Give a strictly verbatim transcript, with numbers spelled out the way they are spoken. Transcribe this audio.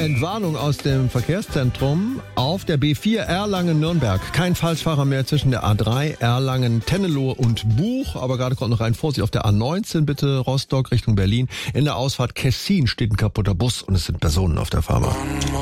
Entwarnung aus dem Verkehrszentrum auf der B vier Erlangen-Nürnberg. Kein Falschfahrer mehr zwischen der A drei, Erlangen, Tennelohe und Buch. Aber gerade kommt noch ein Vorsicht auf der A neunzehn, bitte Rostock Richtung Berlin. In der Ausfahrt Kessin steht ein kaputter Bus und es sind Personen auf der Fahrbahn.